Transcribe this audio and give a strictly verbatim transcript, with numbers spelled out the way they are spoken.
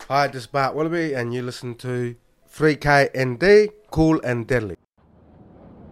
Hi, this is Bart Willoughby, and you listen to three K N D, Cool and Deadly.